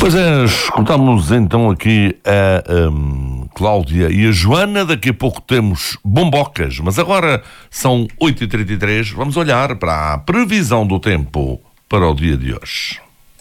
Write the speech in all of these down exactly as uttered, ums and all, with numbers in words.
Pois é, escutamos então aqui a um, Cláudia e a Joana. Daqui a pouco temos bombocas, mas agora são oito e trinta e três. Vamos olhar para a previsão do tempo para o dia de hoje.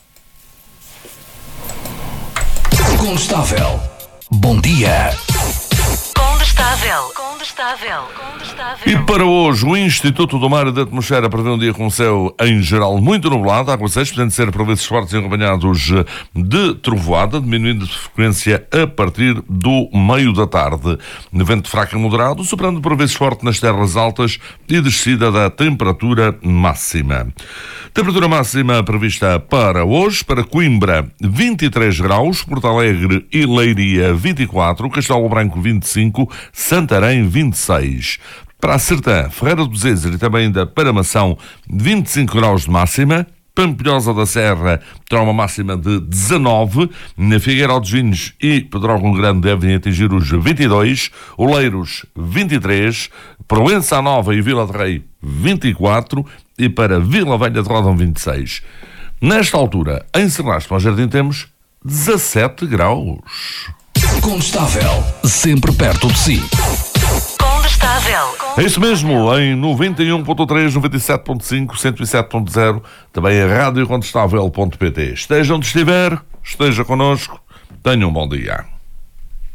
Condestável. Bom dia. Condestável. Condestável. Condestável. E para hoje, o Instituto do Mar e da Atmosfera prevê um dia com céu em geral muito nublado, aguaceiros, podendo ser por vezes fortes e acompanhados de trovoada, diminuindo de frequência a partir do meio da tarde. Vento fraco e moderado, soprando por vezes forte nas terras altas e descida da temperatura máxima. Temperatura máxima prevista para hoje, para Coimbra, vinte e três graus, Porto Alegre e Leiria, vinte e quatro, Castelo Branco, vinte e cinco, Santarém, vinte e seis. Para a Sertã, Ferreira do Zezer e também da Paramação, vinte e cinco graus de máxima. Pampilhosa da Serra terá uma máxima de dezanove. Na Figueira dos Vinhos e Pedrógão Grande devem atingir os vinte e dois. Oleiros, vinte e três. Proença Nova e Vila de Rei, vinte e quatro. E para Vila Velha de Rodão, vinte e seis. Nesta altura, em Serrasco, para o Jardim, temos dezassete graus. Condestável. Sempre perto de si. Condestável. É isso mesmo, em noventa e um ponto três, noventa e sete ponto cinco, cento e sete ponto zero, também a rádio condestável ponto pt. Esteja onde estiver, esteja connosco, tenha um bom dia.